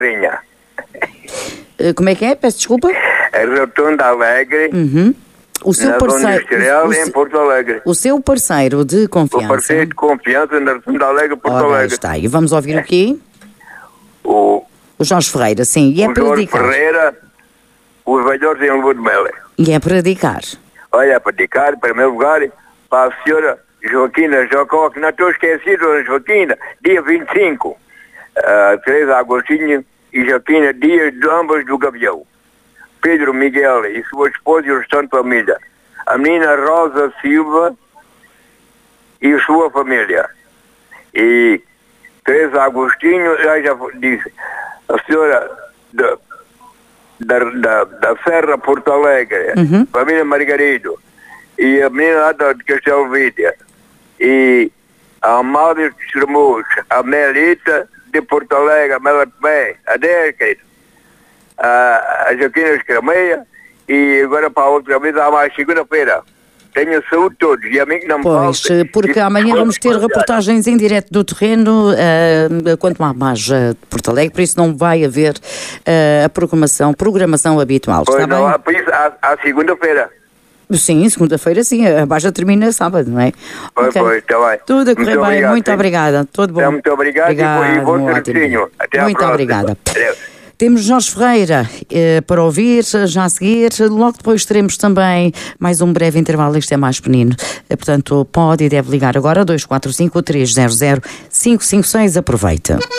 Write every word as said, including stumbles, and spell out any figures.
Vinha. Como é que é? Peço desculpa. É Rotunda Alegre. Uhum. O seu na parceiro, Zona Industrial, o, o, em Porto Alegre. O seu parceiro de confiança. O parceiro de confiança na Rotunda Alegre, Porto Ora, Alegre. está. E vamos ouvir o quê? O, o Jorge Ferreira, sim. E é o para Jorge dedicar. Ferreira, os velhos em Lua de Mel. E é para dedicar. Olha, é para dedicar, em primeiro lugar, para a senhora Joaquina Jocó, que não estou esquecido, dona Joaquina, dia vinte e cinco. Uh, Teresa Agostinho e Joaquina Dias, ambas do Gavião. Pedro Miguel e sua esposa e o restante família. A menina Rosa Silva e sua família. E Teresa Agostinho, já, já disse, a senhora da, da, da, da Serra Porto Alegre, uhum. família Margarido, e a menina lá de Castelo Vídea, e a Amália de Chirmuz, a Melita de Porto Alegre, a Mela Tomé, a Dez, querido. A, a Joaquina Escrameia, e agora para a outra vez há mais segunda-feira. Tenho saúde todos e a mim que não me Pois, falte. porque amanhã vamos ter reportagens em direto do terreno, uh, quanto mais uh, de Porto Alegre, por isso não vai haver uh, a programação, programação habitual. Pois Está não, bem? há, por isso há, há segunda-feira. Sim, segunda-feira sim, a baixa termina sábado, não é? Pois, Okay. pois, está bem. Tudo a correr Muito bem, obrigado, muito sim. obrigada. Tudo bom. Então, muito obrigado, obrigado e bom um ótimo servicinho. dia. Até à muito próxima. obrigada. Adeus. Temos Jorge Ferreira eh, para ouvir já a seguir. Logo depois teremos também mais um breve intervalo. Isto é mais pequenino. Eh, portanto, pode e deve ligar agora dois quatro cinco, três zero zero, cinco cinco seis. Aproveita.